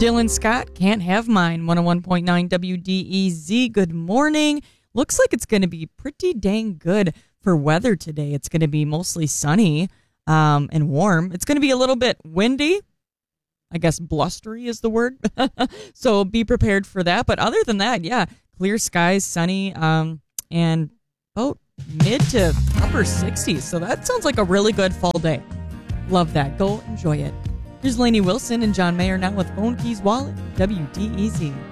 Dylan Scott, Can't Have Mine, 101.9 WDEZ. Good morning. Looks like it's going to be pretty dang good for weather today. It's going to be mostly sunny and warm. It's going to be a little bit windy. I guess blustery is the word. So be prepared for that. But other than that, yeah, clear skies, sunny, and about mid to upper 60s. So that sounds like a really good fall day. Love that. Go enjoy it. Here's Lainey Wilson and John Mayer now with Phone Keys Wallet, WDEZ.